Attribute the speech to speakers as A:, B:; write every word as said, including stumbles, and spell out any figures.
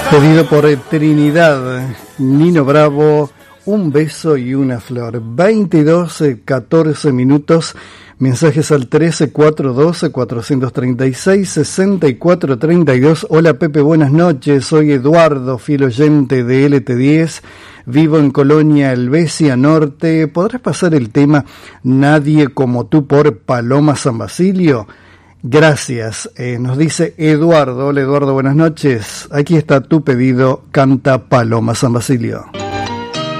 A: Pedido por Trinidad, Nino Bravo, un beso y una flor. veintidós, catorce minutos. Mensajes al trece, cuatrocientos doce, cuatrocientos treinta y seis, sesenta y cuatro treinta y dos. Hola Pepe, buenas noches. Soy Eduardo, fiel oyente de L T diez. Vivo en Colonia Helvecia Norte. ¿Podrás pasar el tema Nadie como tú por Paloma San Basilio? Gracias, eh, nos dice Eduardo. Hola Eduardo, buenas noches. Aquí está tu pedido, canta Paloma San Basilio.